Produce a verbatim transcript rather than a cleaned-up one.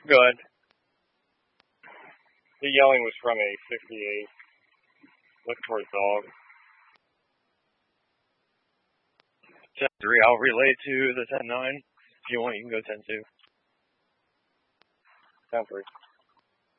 Go ahead. The yelling was from a sixty-eight. Look for a dog. ten three, I'll relay to the ten nine. If you want, you can go ten two. ten three.